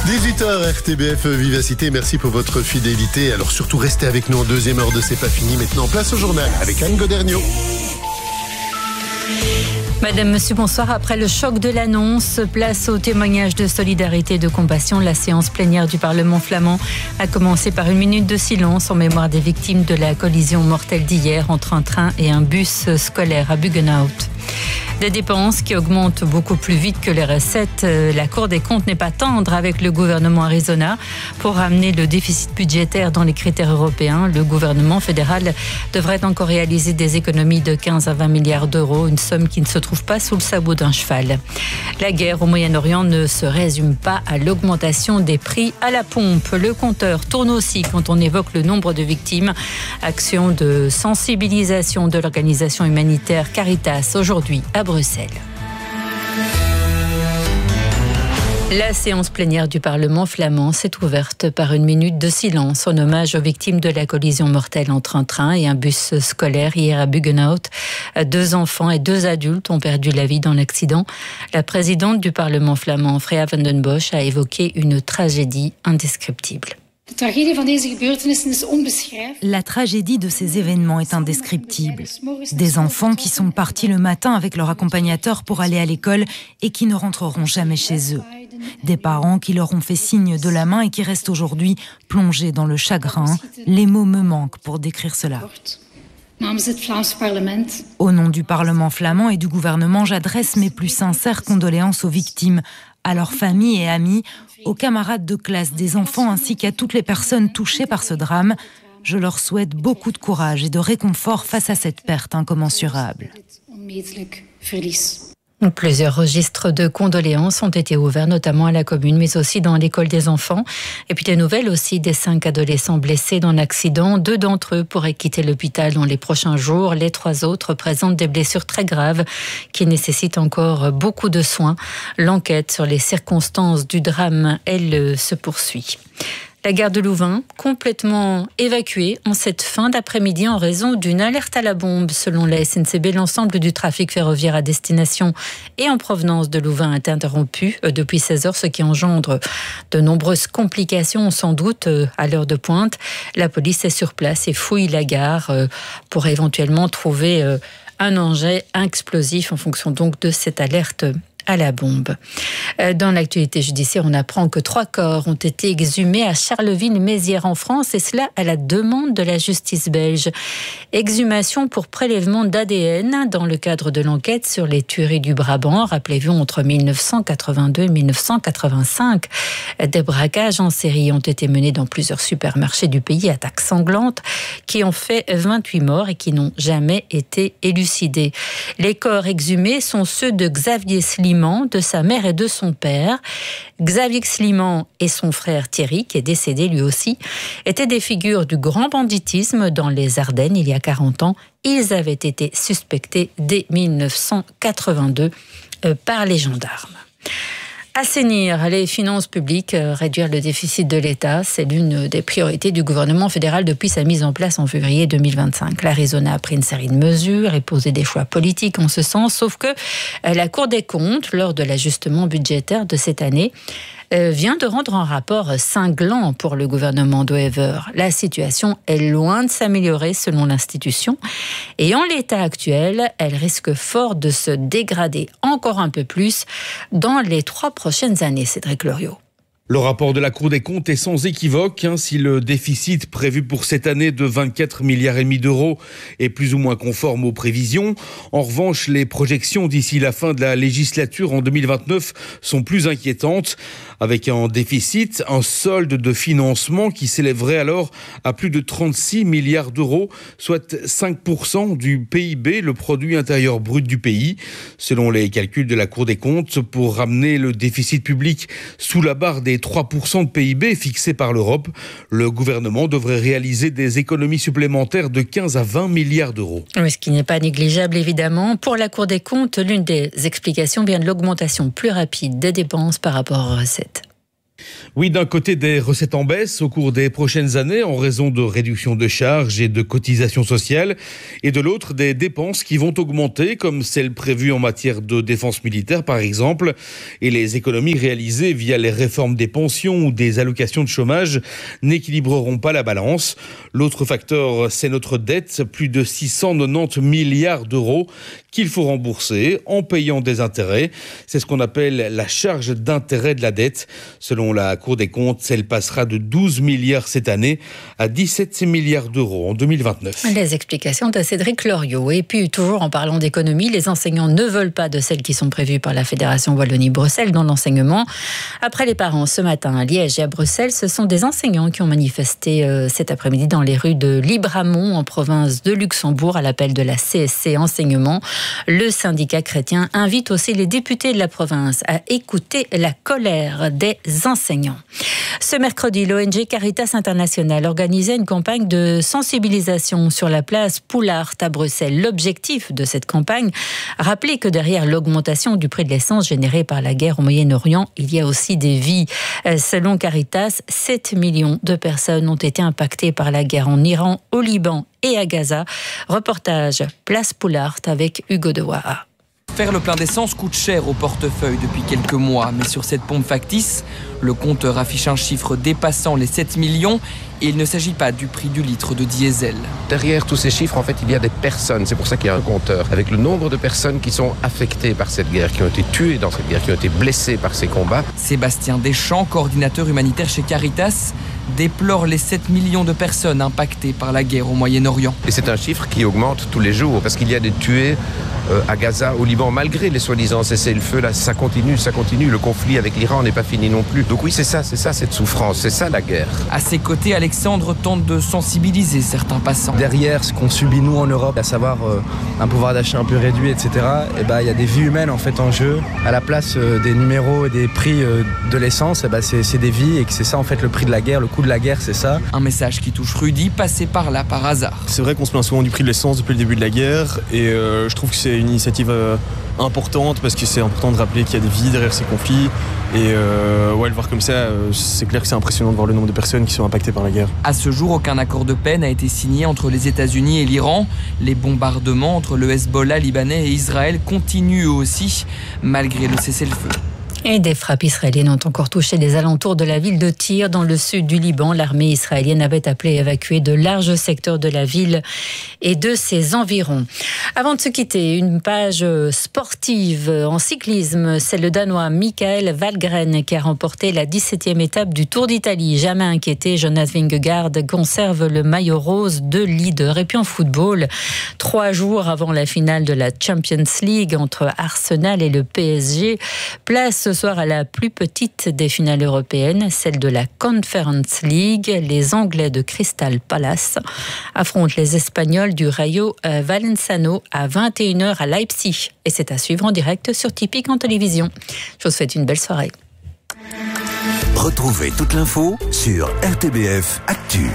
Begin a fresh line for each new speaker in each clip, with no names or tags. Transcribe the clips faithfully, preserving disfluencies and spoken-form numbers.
dix-huit heures R T B F Vivacité, merci pour votre fidélité. Alors surtout restez avec nous en deuxième heure de C'est pas fini. Maintenant place au journal avec Anne Goderniot.
Madame, Monsieur, bonsoir. Après le choc de l'annonce, place au témoignage de solidarité et de compassion. La séance plénière du Parlement flamand a commencé par une minute de silence en mémoire des victimes de la collision mortelle d'hier entre un train et un bus scolaire à Buggenhout. Des dépenses qui augmentent beaucoup plus vite que les recettes. La Cour des comptes n'est pas tendre avec le gouvernement Arizona pour ramener le déficit budgétaire dans les critères européens. Le gouvernement fédéral devrait encore réaliser des économies de quinze à vingt milliards d'euros, une somme qui ne se trouve pas sous le sabot d'un cheval. La guerre au Moyen-Orient ne se résume pas à l'augmentation des prix à la pompe. Le compteur tourne aussi quand on évoque le nombre de victimes. Action de sensibilisation de l'organisation humanitaire Caritas aujourd'hui à Bruxelles. La séance plénière du Parlement flamand s'est ouverte par une minute de silence en hommage aux victimes de la collision mortelle entre un train et un bus scolaire hier à Buggenhout. Deux enfants et deux adultes ont perdu la vie dans l'accident. La présidente du Parlement flamand, Freya van den Bosch, a évoqué une tragédie indescriptible.
La tragédie de ces événements est indescriptible. Des enfants qui sont partis le matin avec leur accompagnateur pour aller à l'école et qui ne rentreront jamais chez eux. Des parents qui leur ont fait signe de la main et qui restent aujourd'hui plongés dans le chagrin. Les mots me manquent pour décrire cela. Au nom du Parlement flamand et du gouvernement, j'adresse mes plus sincères condoléances aux victimes, à leurs familles et amis, aux camarades de classe des enfants ainsi qu'à toutes les personnes touchées par ce drame. Je leur souhaite beaucoup de courage et de réconfort face à cette perte incommensurable.
Plusieurs registres de condoléances ont été ouverts, notamment à la commune, mais aussi dans l'école des enfants. Et puis des nouvelles aussi des cinq adolescents blessés dans l'accident. Deux d'entre eux pourraient quitter l'hôpital dans les prochains jours. Les trois autres présentent des blessures très graves qui nécessitent encore beaucoup de soins. L'enquête sur les circonstances du drame, elle, se poursuit. La gare de Louvain, complètement évacuée en cette fin d'après-midi en raison d'une alerte à la bombe. Selon la S N C B, l'ensemble du trafic ferroviaire à destination et en provenance de Louvain est interrompu depuis seize heures, ce qui engendre de nombreuses complications, sans doute, à l'heure de pointe. La police est sur place et fouille la gare pour éventuellement trouver un engin explosif en fonction donc de cette alerte à la bombe. Dans l'actualité judiciaire, on apprend que trois corps ont été exhumés à Charleville-Mézières en France, et cela à la demande de la justice belge. Exhumation pour prélèvement d'A D N dans le cadre de l'enquête sur les tueries du Brabant. Rappelez-vous, entre dix-neuf cent quatre-vingt-deux et dix-neuf cent quatre-vingt-cinq, des braquages en série ont été menés dans plusieurs supermarchés du pays, attaques sanglantes qui ont fait vingt-huit morts et qui n'ont jamais été élucidées. Les corps exhumés sont ceux de Xavier Sliman, de sa mère et de son père. Xavier Sliman et son frère Thierry, qui est décédé lui aussi, étaient des figures du grand banditisme dans les Ardennes il y a quarante ans. Ils avaient été suspectés dès dix-neuf cent quatre-vingt-deux par les gendarmes. Assainir les finances publiques, réduire le déficit de l'État, c'est l'une des priorités du gouvernement fédéral depuis sa mise en place en février deux mille vingt-cinq. L'Arizona a pris une série de mesures et posé des choix politiques en ce sens, sauf que la Cour des comptes, lors de l'ajustement budgétaire de cette année, vient de rendre un rapport cinglant pour le gouvernement d'Oever. La situation est loin de s'améliorer selon l'institution et en l'état actuel, elle risque fort de se dégrader encore un peu plus dans les trois prochaines années, Cédric Loriot.
Le rapport de la Cour des comptes est sans équivoque. Hein, si le déficit prévu pour cette année de vingt-quatre milliards et demi d'euros est plus ou moins conforme aux prévisions, en revanche, les projections d'ici la fin de la législature en deux mille vingt-neuf sont plus inquiétantes. Avec un déficit, un solde de financement qui s'élèverait alors à plus de trente-six milliards d'euros, soit cinq pour cent du P I B, le produit intérieur brut du pays. Selon les calculs de la Cour des comptes, pour ramener le déficit public sous la barre des trois pour cent de P I B fixés par l'Europe, le gouvernement devrait réaliser des économies supplémentaires de quinze à vingt milliards d'euros.
Oui, ce qui n'est pas négligeable évidemment. Pour la Cour des comptes, l'une des explications vient de l'augmentation plus rapide des dépenses par rapport aux recettes.
Oui, d'un côté des recettes en baisse au cours des prochaines années en raison de réduction de charges et de cotisations sociales, et de l'autre des dépenses qui vont augmenter, comme celles prévues en matière de défense militaire par exemple, et les économies réalisées via les réformes des pensions ou des allocations de chômage n'équilibreront pas la balance. L'autre facteur, c'est notre dette, plus de six cent quatre-vingt-dix milliards d'euros qu'il faut rembourser en payant des intérêts. C'est ce qu'on appelle la charge d'intérêt de la dette. Selon la Cour des comptes, elle passera de douze milliards cette année à dix-sept milliards d'euros en deux mille vingt-neuf.
Les explications de Cédric Loriot. Et puis, toujours en parlant d'économie, les enseignants ne veulent pas de celles qui sont prévues par la Fédération Wallonie-Bruxelles dans l'enseignement. Après les parents, ce matin à Liège et à Bruxelles, ce sont des enseignants qui ont manifesté euh, cet après-midi dans les rues de Libramont, en province de Luxembourg, à l'appel de la C S C Enseignement. Le syndicat chrétien invite aussi les députés de la province à écouter la colère des enseignants. Ce mercredi, l'O N G Caritas International organisait une campagne de sensibilisation sur la place Poulart à Bruxelles. L'objectif de cette campagne, rappeler que derrière l'augmentation du prix de l'essence générée par la guerre au Moyen-Orient, il y a aussi des vies. Selon Caritas, sept millions de personnes ont été impactées par la guerre en Iran, au Liban et à Gaza. Reportage Place Poulart avec Hugo Dewaha.
Faire le plein d'essence coûte cher au portefeuille depuis quelques mois, mais sur cette pompe factice, le compteur affiche un chiffre dépassant les sept millions et il ne s'agit pas du prix du litre de diesel.
Derrière tous ces chiffres, en fait, il y a des personnes. C'est pour ça qu'il y a un compteur avec le nombre de personnes qui sont affectées par cette guerre, qui ont été tuées dans cette guerre, qui ont été blessées par ces combats.
Sébastien Deschamps, coordinateur humanitaire chez Caritas, déplore les sept millions de personnes impactées par la guerre au Moyen-Orient.
Et c'est un chiffre qui augmente tous les jours parce qu'il y a des tués euh, à Gaza, au Liban, malgré les soi-disant cessez-le-feu. Là, ça continue, ça continue. Le conflit avec l'Iran n'est pas fini non plus. Donc oui, c'est ça, c'est ça cette souffrance, c'est ça la guerre.
À ses côtés, Alexandre tente de sensibiliser certains passants.
Derrière ce qu'on subit nous en Europe, à savoir euh, un pouvoir d'achat un peu réduit, et cetera, et bah, y a des vies humaines en fait en jeu. À la place euh, des numéros et des prix euh, de l'essence, et bah, c'est, c'est des vies et que c'est ça en fait le prix de la guerre, le coût de la guerre, c'est ça.
Un message qui touche Rudy, passé par là par hasard.
C'est vrai qu'on se plaint souvent du prix de l'essence depuis le début de la guerre et euh, je trouve que c'est une initiative euh, importante parce que c'est important de rappeler qu'il y a des vies derrière ces conflits et euh, ouais, le voir comme ça, euh, c'est clair que c'est impressionnant de voir le nombre de personnes qui sont impactées par la guerre.
À ce jour, aucun accord de paix n'a été signé entre les États-Unis et l'Iran. Les bombardements entre le Hezbollah libanais et Israël continuent aussi, malgré le cessez-le-feu.
Et des frappes israéliennes ont encore touché les alentours de la ville de Tyr, dans le sud du Liban. L'armée israélienne avait appelé à évacuer de larges secteurs de la ville et de ses environs. Avant de se quitter, une page sportive en cyclisme. C'est le Danois Michael Valgren qui a remporté la dix-septième étape du Tour d'Italie. Jamais inquiété, Jonas Vingegaard conserve le maillot rose de leader. Et puis en football, trois jours avant la finale de la Champions League entre Arsenal et le P S G, place ce soir à la plus petite des finales européennes, celle de la Conference League. Les Anglais de Crystal Palace affrontent les Espagnols du Rayo Vallecano à vingt et une heures à Leipzig. Et c'est à suivre en direct sur Tipeee en télévision. Je vous souhaite une belle soirée.
Retrouvez toute l'info sur R T B F Actu.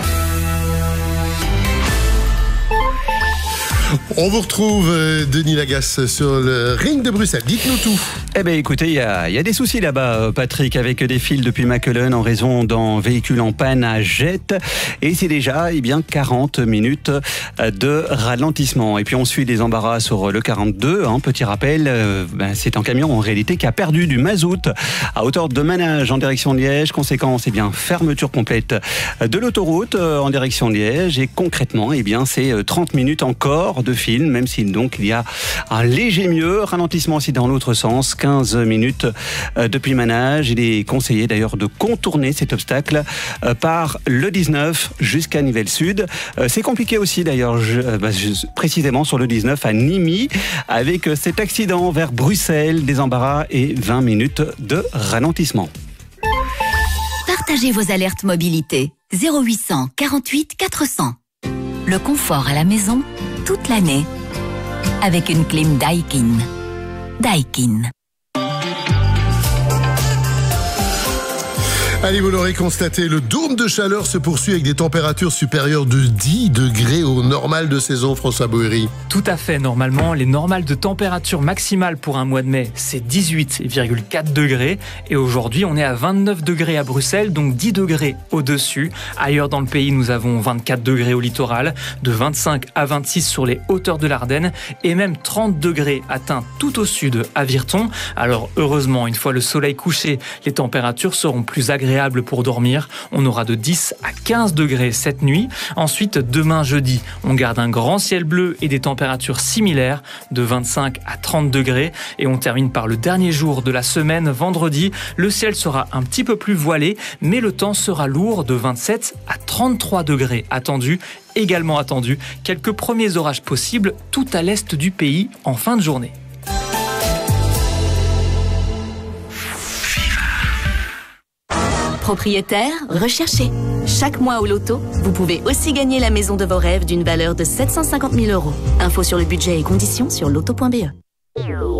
On vous retrouve, euh, Denis Lagasse, sur le ring de Bruxelles. Dites-nous tout.
Eh bien, écoutez, il y a, y a des soucis là-bas, Patrick, avec des fils depuis Mackelen en raison d'un véhicule en panne à Jette. Et c'est déjà eh bien, quarante minutes de ralentissement. Et puis, on suit des embarras sur le quarante-deux. Hein, petit rappel, euh, ben, c'est un camion en réalité qui a perdu du mazout à hauteur de Manage en direction de Liège. Conséquence, eh bien, fermeture complète de l'autoroute en direction de Liège. Et concrètement, eh bien, c'est trente minutes encore de fil, même si donc il y a un léger mieux, ralentissement aussi dans l'autre sens, quinze minutes depuis Manage. Il est conseillé d'ailleurs de contourner cet obstacle par le dix-neuf jusqu'à Nivelles Sud. C'est compliqué aussi d'ailleurs, précisément sur le dix-neuf à Nimy, avec cet accident vers Bruxelles, des embarras et vingt minutes de ralentissement.
Partagez vos alertes mobilité. zéro huit cent quarante-huit quatre cents. Le confort à la maison toute l'année avec une clim Daikin. Daikin.
Allez, vous l'aurez constaté, le dôme de chaleur se poursuit avec des températures supérieures de dix degrés au normal de saison, François Boëri.
Tout à fait, normalement, les normales de température maximale pour un mois de mai, c'est dix-huit virgule quatre degrés. Et aujourd'hui, on est à vingt-neuf degrés à Bruxelles, donc dix degrés au-dessus. Ailleurs dans le pays, nous avons vingt-quatre degrés au littoral, de vingt-cinq à vingt-six sur les hauteurs de l'Ardenne et même trente degrés atteints tout au sud à Virton. Alors heureusement, une fois le soleil couché, les températures seront plus agréables pour dormir. On aura de dix à quinze degrés cette nuit. Ensuite, demain jeudi, on garde un grand ciel bleu et des températures similaires de vingt-cinq à trente degrés. Et on termine par le dernier jour de la semaine, vendredi. Le ciel sera un petit peu plus voilé, mais le temps sera lourd de vingt-sept à trente-trois degrés attendus. Également attendu, quelques premiers orages possibles tout à l'est du pays en fin de journée.
Propriétaire, recherché. Chaque mois au loto, vous pouvez aussi gagner la maison de vos rêves d'une valeur de sept cent cinquante mille euros. Info sur le budget et conditions sur loto point b e.